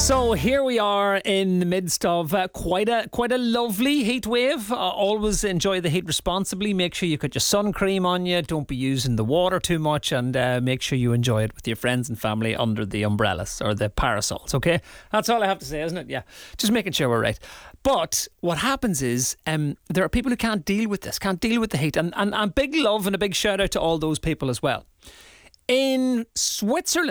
So here we are in the midst of quite a lovely heat wave. Always enjoy the heat responsibly. Make sure you got your sun cream on you. Don't be using the water too much, and make sure you enjoy it with your friends and family under the umbrellas or the parasols. Okay, that's all I have to say, isn't it? Yeah, just making sure we're right. But what happens is there are people who can't deal with this, can't deal with the heat, and big love and a big shout out to all those people as well. In Switzerland,